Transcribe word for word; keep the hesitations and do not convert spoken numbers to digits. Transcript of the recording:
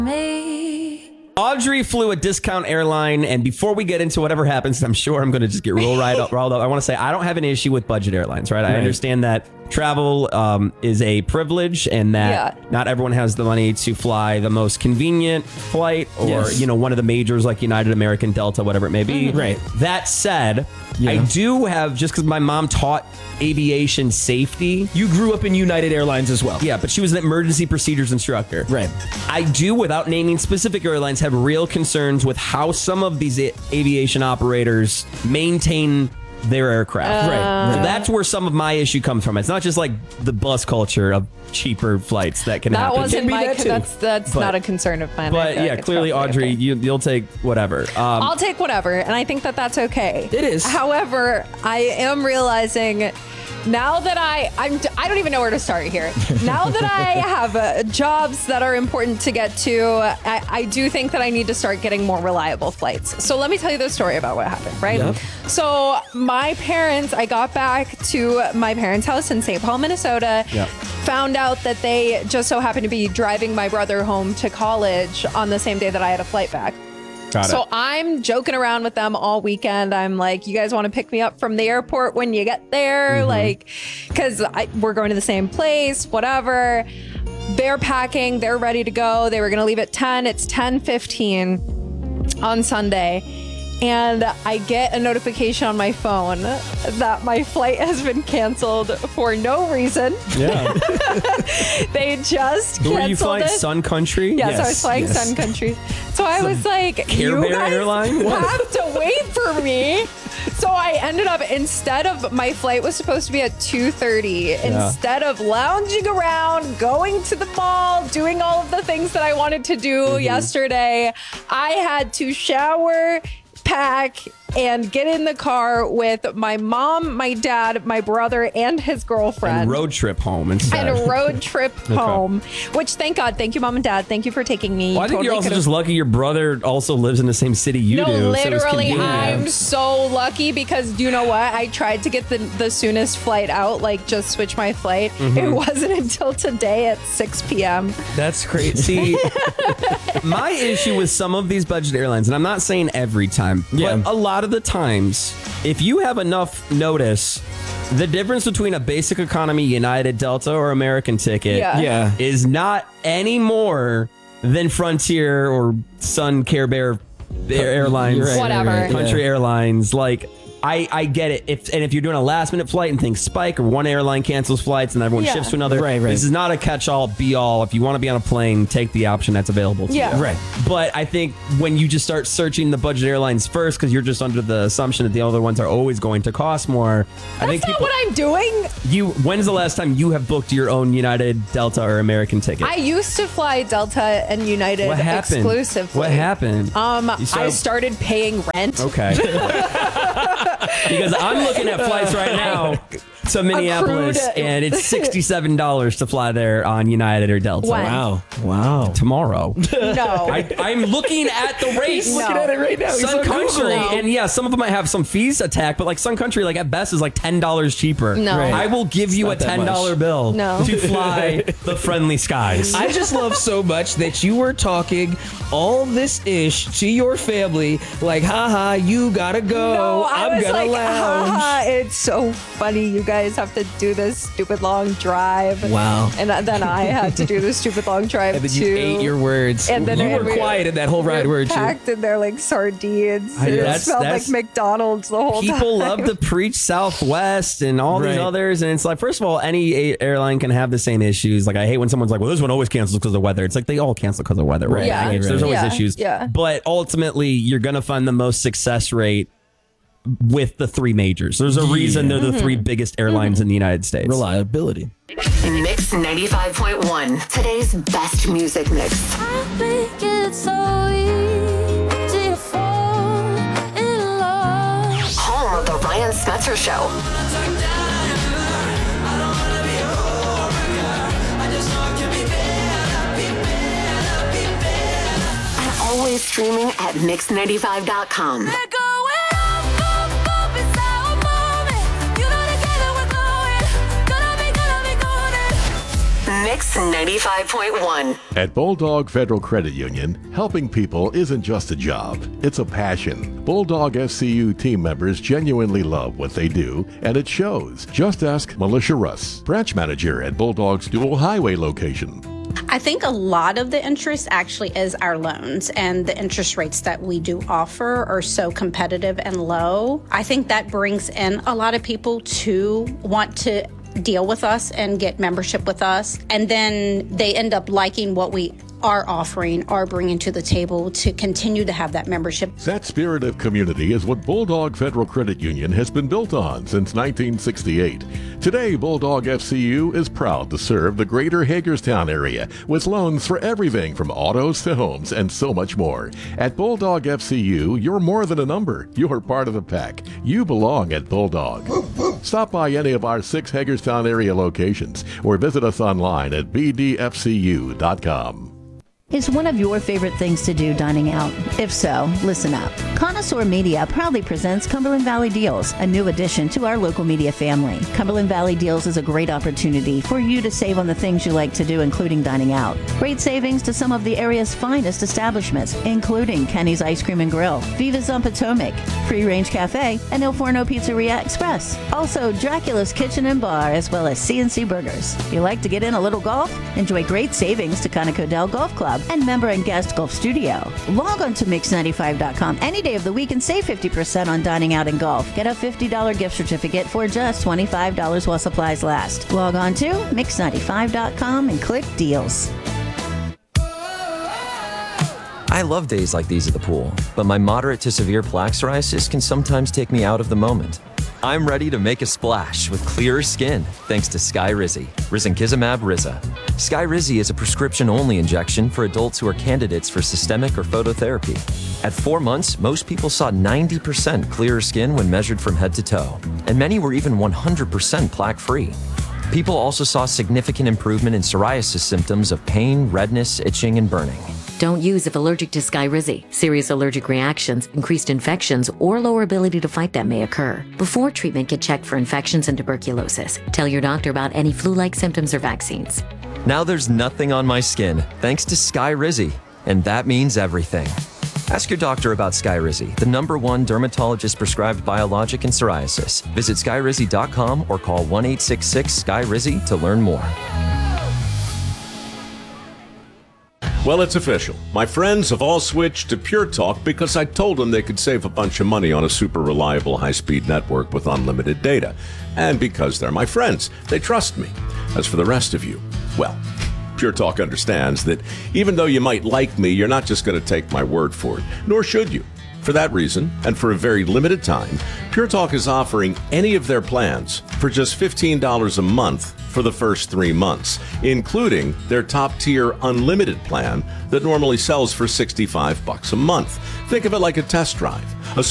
Audrey flew a discount airline, and before we get into whatever happens, I'm sure I'm going to just get real right up, riled up. I want to say I don't have an issue with budget airlines, right? right. I understand that travel um, is a privilege, and that yeah. not everyone has the money to fly the most convenient flight, or yes. you know, one of the majors like United, American, Delta, whatever it may be. Mm-hmm. Right. That said, yeah. I do have, just because my mom taught aviation safety. You grew up in United Airlines as well. Yeah, but she was an emergency procedures instructor. Right. I do, without naming specific airlines, have real concerns with how some of these a- aviation operators maintain their aircraft. Uh, right. So that's where some of my issue comes from. It's not just like the bus culture of cheaper flights that can that happen. Wasn't my, that that's that's but, not a concern of mine. But yeah, clearly, Audrey, okay. you, you'll take whatever. Um, I'll take whatever, and I think that that's okay. It is. However, I am realizing now that I I'm I don't even know where to start here. Now that I have uh, jobs that are important to get to, I, I do think that I need to start getting more reliable flights. So let me tell you the story about what happened, right? Yep. So my parents, I got back to my parents' house in Saint Paul, Minnesota, yep. found out that they just so happened to be driving my brother home to college on the same day that I had a flight back. Got so it. I'm joking around with them all weekend. I'm like, you guys want to pick me up from the airport when you get there? Mm-hmm. Like, because we're going to the same place, whatever. They're packing. They're ready to go. They were going to leave at ten. It's ten fifteen on Sunday. And I get a notification on my phone that my flight has been canceled for no reason. Yeah. They just canceled Were you flying it. Sun Country? Yes, yes, I was flying yes. Sun Country. So I was like, Care you Bear guys airline? What? have to wait for me. So I ended up, instead of, my flight was supposed to be at two thirty. Yeah. Instead of lounging around, going to the mall, doing all of the things that I wanted to do mm-hmm. yesterday, I had to shower, pack, and get in the car with my mom, my dad, my brother, and his girlfriend. And road trip home instead. And a road trip okay. home, which thank God. Thank you, Mom and Dad. Thank you for taking me. Well, I think totally you're also could've... just lucky your brother also lives in the same city you no, do. No, literally, so I'm so lucky because do you know what? I tried to get the, the soonest flight out, like just switch my flight. Mm-hmm. It wasn't until today at six p.m. That's crazy. My issue with some of these budget airlines, and I'm not saying every time, yeah. but a lot of the times, if you have enough notice, the difference between a basic economy United, Delta, or American ticket yeah. Yeah. is not any more than Frontier or Sun, Care Bear Airlines, right, whatever, right, right. Country yeah. Airlines, like. I, I get it. If and if you're doing a last minute flight and things spike or one airline cancels flights and everyone yeah. shifts to another, right, right. this is not a catch-all, be-all. If you want to be on a plane, take the option that's available to yeah. you. Right. But I think when you just start searching the budget airlines first, because you're just under the assumption that the other ones are always going to cost more. That's I think not people, what I'm doing. You. When's the last time you have booked your own United, Delta, or American ticket? I used to fly Delta and United what happened? exclusively. What happened? Um, started, I started paying rent. Okay. Because I'm looking at flights right now to Minneapolis, Accrued. and it's sixty-seven dollars to fly there on United or Delta. When? Wow. Wow. Tomorrow. No. I, I'm looking at the rates. He's looking no. at it right now. He's Sun Country, no. and yeah, some of them might have some fees attacked, but like Sun Country, like at best, is like ten dollars cheaper. No. Right. I will give you a It's not that ten dollar bill No. to fly the friendly skies. I just love so much that you were talking all this ish to your family, like, haha, you gotta go. No, I I'm was gonna like, lounge. haha, it's so funny. You guys have to do this stupid long drive. Wow. And then I had to do the stupid long drive And then too. you ate your words. And then you it- were quiet in that whole ride, weren't you? Packed in there like sardines. I- it that's- smelled that's- like McDonald's the whole time. People love to preach Southwest and all these Right. others, and it's like, first of all, any a- airline can have the same issues. Like, I hate when someone's like, well, this one always cancels because of weather. It's like, they all cancel because of weather, right? Yeah. I get it. There's always Yeah. issues. Yeah. But ultimately, you're going to find the most success rate with the three majors. There's a reason they're the Mm-hmm. three biggest airlines in the United States. Reliability. Mix ninety-five point one, today's best music mix. I think it's so easy to fall in love. Home of the Ryan Spencer Show. And always streaming at mix ninety-five dot com. We're going up, up, up, it's our moment. You know together we're going. Gonna be, gonna be golden. Mix ninety-five point one. At Bulldog Federal Credit Union, helping people isn't just a job, it's a passion. Bulldog F C U team members genuinely love what they do, and it shows. Just ask Militia Russ, branch manager at Bulldog's Dual Highway location. I think a lot of the interest actually is our loans, and the interest rates that we do offer are so competitive and low. I think that brings in a lot of people to want to deal with us and get membership with us, and then they end up liking what we are offering or bringing to the table to continue to have that membership. That spirit of community is what Bulldog Federal Credit Union has been built on since nineteen sixty-eight. Today, Bulldog F C U is proud to serve the greater Hagerstown area with loans for everything from autos to homes and so much more. At Bulldog F C U, you're more than a number. You're part of the pack. You belong at Bulldog. Stop by any of our six Hagerstown area locations or visit us online at b d f c u dot com. Is one of your favorite things to do dining out? If so, listen up. Connoisseur Media proudly presents Cumberland Valley Deals, a new addition to our local media family. Cumberland Valley Deals is a great opportunity for you to save on the things you like to do, including dining out. Great savings to some of the area's finest establishments, including Kenny's Ice Cream and Grill, Viva's on Potomac, Free Range Cafe, and Il Forno Pizzeria Express. Also, Dracula's Kitchen and Bar, as well as C and C Burgers. If you like to get in a little golf, enjoy great savings to Conoco Dell Golf Club and member and guest golf studio. Log on to mix ninety-five dot com any day of the week and save fifty percent on dining out and golf. Get a fifty dollars gift certificate for just twenty-five dollars while supplies last. Log on to mix ninety-five dot com and click deals. I love days like these at the pool, but my moderate to severe plaque psoriasis can sometimes take me out of the moment. I'm ready to make a splash with clearer skin thanks to Skyrizi, Risankizumab Riza. Skyrizi is a prescription-only injection for adults who are candidates for systemic or phototherapy. At four months, most people saw ninety percent clearer skin when measured from head to toe, and many were even one hundred percent plaque-free. People also saw significant improvement in psoriasis symptoms of pain, redness, itching, and burning. Don't use if allergic to Skyrizi. Serious allergic reactions, increased infections, or lower ability to fight them may occur. Before treatment, get checked for infections and tuberculosis. Tell your doctor about any flu-like symptoms or vaccines. Now there's nothing on my skin thanks to Skyrizi, and that means everything. Ask your doctor about Skyrizi, the number one dermatologist-prescribed biologic in psoriasis. Visit skyrizi dot com or call one eight six six Sky Rizi to learn more. Well, it's official. My friends have all switched to Pure Talk because I told them they could save a bunch of money on a super reliable high-speed network with unlimited data. And because they're my friends, they trust me. As for the rest of you, well, Pure Talk understands that even though you might like me, you're not just going to take my word for it, nor should you. For that reason, and for a very limited time, Pure Talk is offering any of their plans for just fifteen dollars a month for the first three months, including their top-tier unlimited plan that normally sells for sixty-five bucks a month. Think of it like a test drive. A